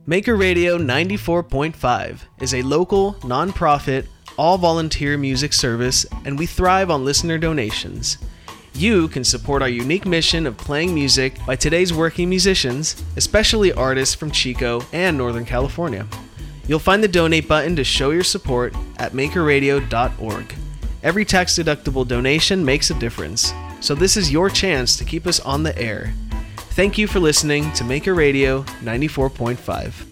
Maker Radio 94.5 is a local, non-profit, all-volunteer music service, and we thrive on listener donations. You can support our unique mission of playing music by today's working musicians, especially artists from Chico and Northern California. You'll find the donate button to show your support at makerradio.org. Every tax-deductible donation makes a difference, so this is your chance to keep us on the air. Thank you for listening to Maker Radio 94.5.